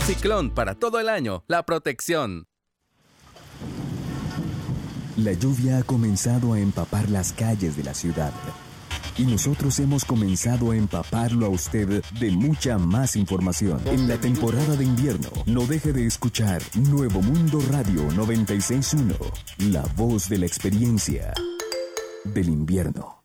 Ciclón para todo el año, la protección. La lluvia ha comenzado a empapar las calles de la ciudad. Y nosotros hemos comenzado a empaparlo a usted de mucha más información. En la temporada de invierno, no deje de escuchar Nuevo Mundo Radio 96.1, la voz de la experiencia del invierno.